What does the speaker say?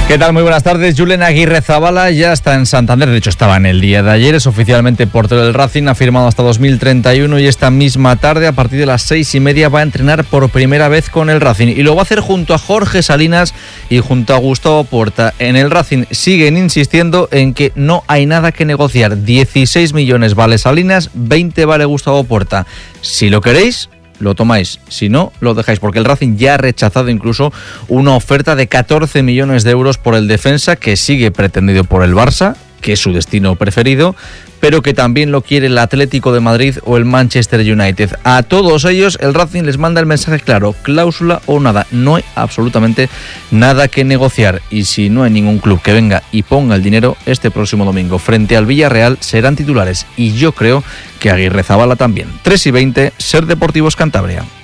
¿Qué tal? Muy buenas tardes. Julen Aguirrezabala ya está en Santander, de hecho estaba en el día de ayer, es oficialmente portero del Racing, ha firmado hasta 2031 y esta misma tarde, a partir de las 6:30, va a entrenar por primera vez con el Racing y lo va a hacer junto a Jorge Salinas y junto a Gustavo Puerta. En el Racing siguen insistiendo en que no hay nada que negociar. 16 millones vale Salinas, 20 vale Gustavo Puerta. Si lo queréis, lo tomáis, si no, lo dejáis, porque el Racing ya ha rechazado incluso una oferta de 14 millones de euros por el defensa, que sigue pretendido por el Barça, que es su destino preferido, pero que también lo quiere el Atlético de Madrid o el Manchester United. A todos ellos el Racing les manda el mensaje claro: cláusula o nada, no hay absolutamente nada que negociar, y si no hay ningún club que venga y ponga el dinero, este próximo domingo frente al Villarreal serán titulares, y yo creo que Aguirrezabala también. 3:20, Ser Deportivos Cantabria.